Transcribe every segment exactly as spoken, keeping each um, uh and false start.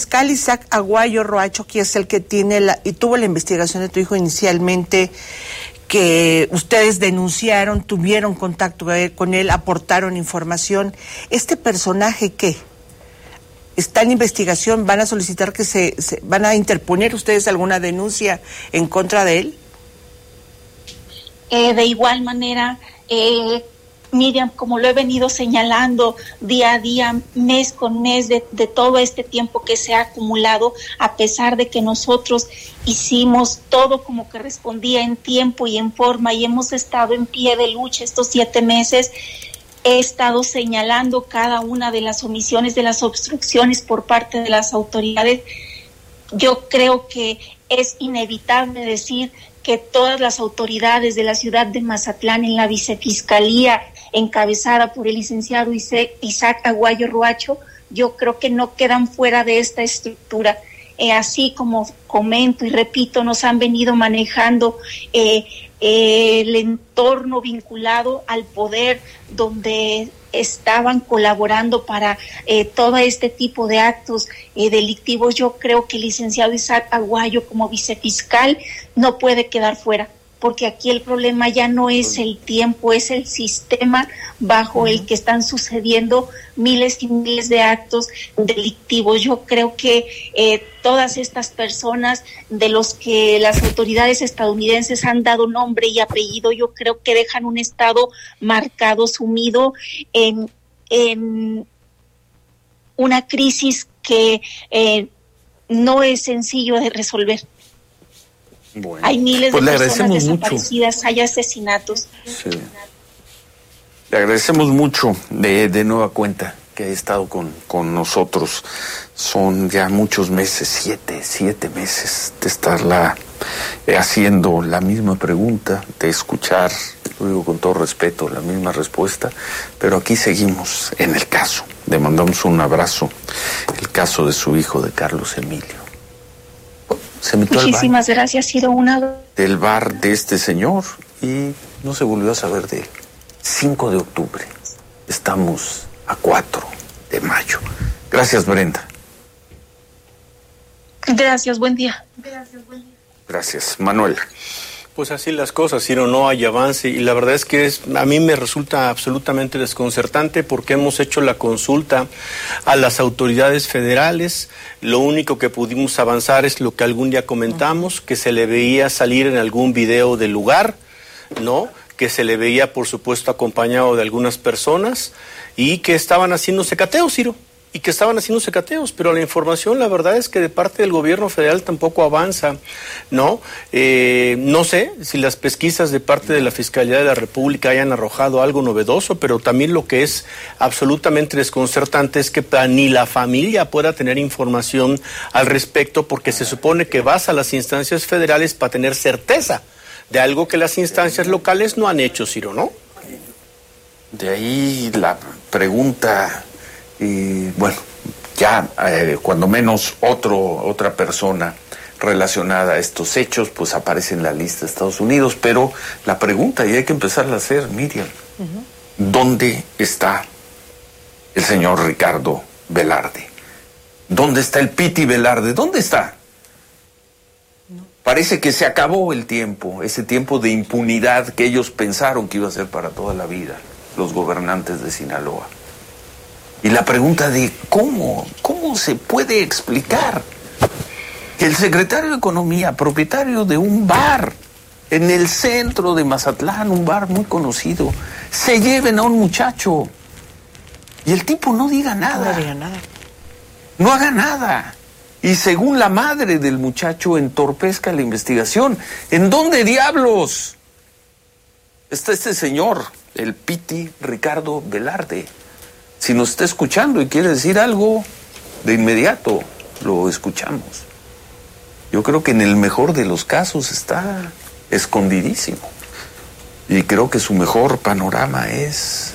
fiscal Isaac Aguayo Roacho, que es el que tiene la, y tuvo la investigación de tu hijo inicialmente, que ustedes denunciaron, tuvieron contacto con él, aportaron información. ¿Este personaje qué? ¿Está en investigación? ¿Van a solicitar que se, se van a interponer ustedes alguna denuncia en contra de él? Eh, de igual manera, eh, Miriam, como lo he venido señalando día a día, mes con mes, de, de todo este tiempo que se ha acumulado, a pesar de que nosotros hicimos todo como que respondía en tiempo y en forma y hemos estado en pie de lucha estos siete meses, he estado señalando cada una de las omisiones, de las obstrucciones por parte de las autoridades. Yo creo que es inevitable decir que todas las autoridades de la ciudad de Mazatlán, en la vicefiscalía encabezada por el licenciado Isaac Aguayo Roacho, yo creo que no quedan fuera de esta estructura. Eh, así como comento y repito, nos han venido manejando eh, eh, el entorno vinculado al poder, donde estaban colaborando para eh, todo este tipo de actos eh, delictivos. Yo creo que el licenciado Isaac Aguayo, como vicefiscal, no puede quedar fuera, porque aquí el problema ya no es el tiempo, es el sistema bajo el que están sucediendo miles y miles de actos delictivos. Yo creo que eh, todas estas personas de los que las autoridades estadounidenses han dado nombre y apellido, yo creo que dejan un estado marcado, sumido en, en una crisis que eh, no es sencillo de resolver. Bueno, hay miles pues de le personas desaparecidas, mucho. hay asesinatos. Sí. Le agradecemos mucho de, de nueva cuenta que ha estado con, con nosotros. Son ya muchos meses, siete, siete meses de estarla eh, haciendo la misma pregunta, de escuchar, lo digo con todo respeto, la misma respuesta, pero aquí seguimos en el caso. Le mandamos un abrazo, el caso de su hijo, de Carlos Emilio. Se metió Muchísimas gracias, ha sido una... del bar de este señor y no se volvió a saber de él. cinco de octubre. Estamos a cuatro de mayo. Gracias, Brenda. Gracias, buen día. Gracias, Manuel. Pues así las cosas, Ciro, no hay avance y la verdad es que es, a mí me resulta absolutamente desconcertante porque hemos hecho la consulta a las autoridades federales, lo único que pudimos avanzar es lo que algún día comentamos, que se le veía salir en algún video del lugar, ¿no?, que se le veía por supuesto acompañado de algunas personas y que estaban haciéndose cateos, Ciro. Y que estaban haciéndose cateos, pero la información, la verdad es que de parte del gobierno federal tampoco avanza, ¿no? Eh, no sé si las pesquisas de parte de la Fiscalía de la República hayan arrojado algo novedoso, pero también lo que es absolutamente desconcertante es que ni la familia pueda tener información al respecto, porque se supone que vas a las instancias federales para tener certeza de algo que las instancias locales no han hecho, Ciro, ¿no? De ahí la pregunta... Y bueno, ya eh, cuando menos otro, otra persona relacionada a estos hechos, pues aparece en la lista de Estados Unidos, pero la pregunta, y hay que empezarla a hacer, Miriam, uh-huh. ¿dónde está el señor Ricardo Velarde? ¿Dónde está el Piti Velarde? ¿Dónde está? No. Parece que se acabó el tiempo, ese tiempo de impunidad que ellos pensaron que iba a ser para toda la vida, los gobernantes de Sinaloa. Y la pregunta de cómo, cómo se puede explicar que el secretario de Economía, propietario de un bar en el centro de Mazatlán, un bar muy conocido, se lleven a un muchacho y el tipo no diga nada. No diga nada. No haga nada. Y según la madre del muchacho, entorpezca la investigación. ¿En dónde diablos está este señor, el Piti Ricardo Velarde? Si nos está escuchando y quiere decir algo, de inmediato lo escuchamos. Yo creo que en el mejor de los casos está escondidísimo. Y creo que su mejor panorama es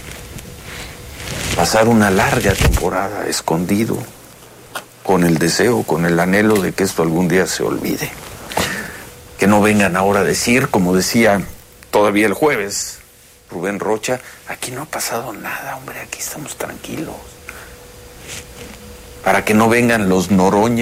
pasar una larga temporada escondido, con el deseo, con el anhelo de que esto algún día se olvide. Que no vengan ahora a decir, como decía todavía el jueves Rubén Rocha, aquí no ha pasado nada, hombre, aquí estamos tranquilos. Para que no vengan los Noroña